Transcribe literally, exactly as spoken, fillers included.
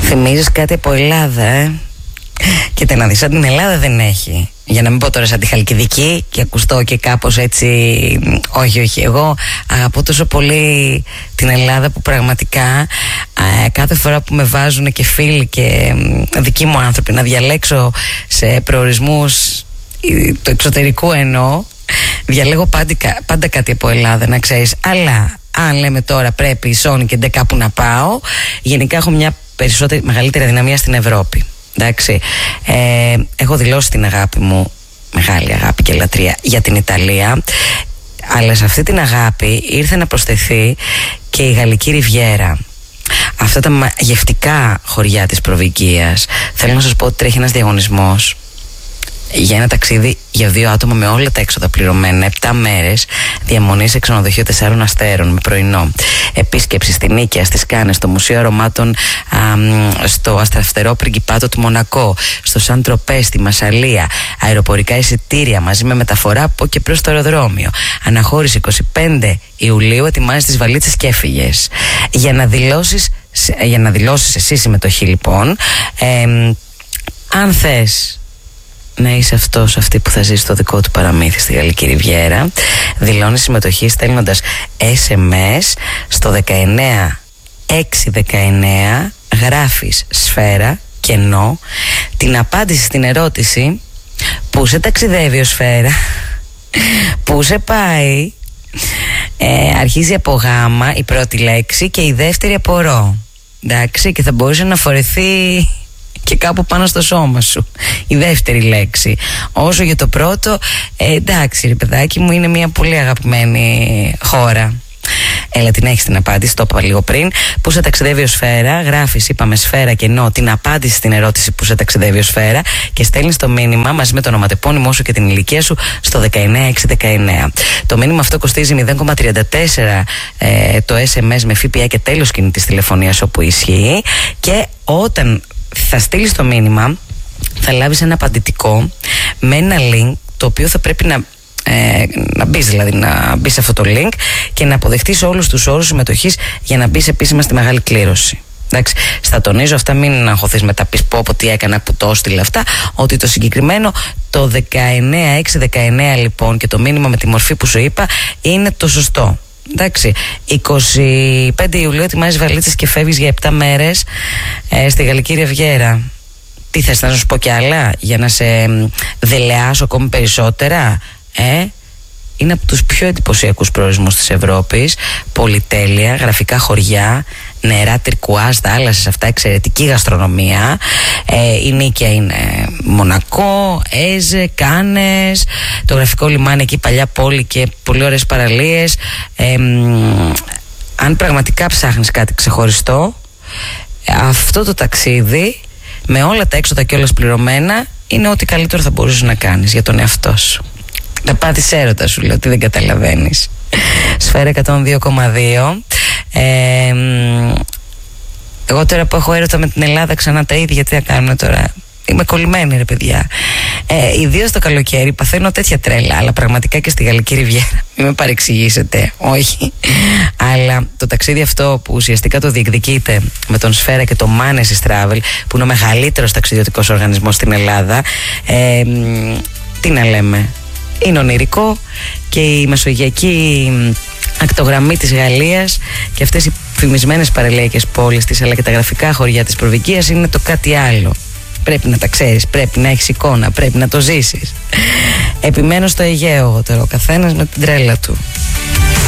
Θυμίζεις κάτι από Ελλάδα, ε? Κοίτα να δεις, σαν την Ελλάδα δεν έχει. Για να μην πω τώρα σαν τη Χαλκιδική και ακουστώ και κάπως έτσι. Όχι, όχι, εγώ αγαπώ τόσο πολύ την Ελλάδα που πραγματικά ε, κάθε φορά που με βάζουν και φίλοι και ε, δικοί μου άνθρωποι να διαλέξω σε προορισμούς ε, το εξωτερικού εννοώ, διαλέγω πάντα, πάντα κάτι από Ελλάδα, να ξέρεις. Αλλά αν λέμε τώρα πρέπει η Σόνη και ντε κάπου να πάω, γενικά έχω μια περισσότερη, μεγαλύτερη δυναμία στην Ευρώπη. Εντάξει, ε, έχω δηλώσει την αγάπη μου, μεγάλη αγάπη και λατρεία για την Ιταλία, αλλά σε αυτή την αγάπη ήρθε να προσθεθεί και η Γαλλική Ριβιέρα. Αυτά τα μαγευτικά χωριά της προβυγγίας. Θέλω να σας πω ότι τρέχει ένας διαγωνισμός για ένα ταξίδι για δύο άτομα με όλα τα έξοδα πληρωμένα, επτά μέρες διαμονή σε ξενοδοχείο τεσσάρων αστέρων με πρωινό, επίσκεψη στη Νίκαια, στις Κάνες, στο Μουσείο Αρωμάτων, α, στο αστραφτερό Πριγκιπάτο του Μονακό, στο Σαν Τροπέ, στη Μασσαλία, αεροπορικά εισιτήρια μαζί με μεταφορά από και προς το αεροδρόμιο. Αναχώρηση εικοστή πέμπτη Ιουλίου, ετοιμάζεις τις βαλίτσες και έφυγες. Για να δηλώσεις, για να δηλώσεις εσύ συμμετοχή λοιπόν, ε, αν θες να είσαι αυτός, αυτή που θα ζήσει το δικό του παραμύθι στη Γαλλική Ριβιέρα, δηλώνεις συμμετοχή στέλνοντας ες εμ ες στο δεκαεννέα έξι δεκαεννέα, γράφεις σφαίρα κενό, την απάντηση στην ερώτηση πού σε ταξιδεύει ο Σφαίρα, πού σε πάει, ε, αρχίζει από γάμα η πρώτη λέξη και η δεύτερη από ρο. Εντάξει, και θα μπορούσε να φορεθεί και κάπου πάνω στο σώμα σου η δεύτερη λέξη. Όσο για το πρώτο, ε, εντάξει ρε παιδάκι μου, είναι μια πολύ αγαπημένη χώρα. Έλα, την έχεις την απάντηση, το είπα λίγο πριν. Πού σε ταξιδεύει ο Σφαίρα, γράφεις, είπαμε σφαίρα και ενώ την απάντηση στην ερώτηση πού σε ταξιδεύει ο Σφαίρα και στέλνεις το μήνυμα μαζί με το ονοματεπώνυμό σου και την ηλικία σου στο δεκαεννέα έξι δεκαεννέα. Το μήνυμα αυτό κοστίζει μηδέν κόμμα τριάντα τέσσερα ε, το ες εμ ες με ΦΠΑ και τέλος κινητής τηλεφωνίας όπου ισχύει, και όταν θα στείλεις το μήνυμα θα λάβεις ένα απαντητικό με ένα link το οποίο θα πρέπει να Ε, να μπεις δηλαδή, να μπεις σε αυτό το link και να αποδεχτείς όλους τους όρους συμμετοχής για να μπεις επίσημα στη μεγάλη κλήρωση. Εντάξει, στα τονίζω αυτά, μην αγχωθείς μετά πεις πω πω τι έκανα που το έστειλε αυτά, ότι το συγκεκριμένο το δεκαεννέα έξι δεκαεννέα λοιπόν και το μήνυμα με τη μορφή που σου είπα είναι το σωστό. Εντάξει, εικοστή πέμπτη Ιουλίου ετοιμάζεις βαλίτσες και φεύγεις για επτά μέρες ε, στη Γαλλική Ριβιέρα. Τι θες, να σου πω κι άλλα για να σε δελεάσω ακόμη περισσότερα? Ε, είναι από τους πιο εντυπωσιακούς προορισμούς της Ευρώπης. Πολυτέλεια, γραφικά χωριά, νερά τυρκουάζ, θάλασσες, αυτά, εξαιρετική γαστρονομία. ε, Η Νίκαια είναι Μονακό, Έζε, Κάνες, το γραφικό λιμάνι εκεί, παλιά πόλη και πολύ ωραίες παραλίες. ε, Αν πραγματικά ψάχνεις κάτι ξεχωριστό, αυτό το ταξίδι με όλα τα έξοδα και όλα πληρωμένα είναι ό,τι καλύτερο θα μπορούσες να κάνεις για τον εαυτό σου. Να πάθεις έρωτα, σου λέω, ότι δεν καταλαβαίνεις. Σφαίρα εκατόν δύο κόμμα δύο. ε, Εγώ τώρα που έχω έρωτα με την Ελλάδα ξανά τα ίδια, τι θα κάνουμε τώρα? Είμαι κολλημένη ρε παιδιά. ε, Ιδίως το καλοκαίρι παθαίνω τέτοια τρέλα, αλλά πραγματικά και στη Γαλλική Ριβιέρα. Μην με παρεξηγήσετε, όχι. Αλλά το ταξίδι αυτό που ουσιαστικά το διεκδικείται με τον Σφαίρα και το Manesis Travel, που είναι ο μεγαλύτερος ταξιδιωτικός οργανισμός στην Ελλάδα, ε, τι να λέμε, είναι ονειρικό, και η μεσογειακή ακτογραμμή της Γαλλίας και αυτές οι φημισμένες παραλιακές πόλεις της, αλλά και τα γραφικά χωριά της προβυγγίας είναι το κάτι άλλο. Πρέπει να τα ξέρεις, πρέπει να έχεις εικόνα, πρέπει να το ζήσεις. Επιμένω στο Αιγαίο τώρα, ο καθένας με την τρέλα του.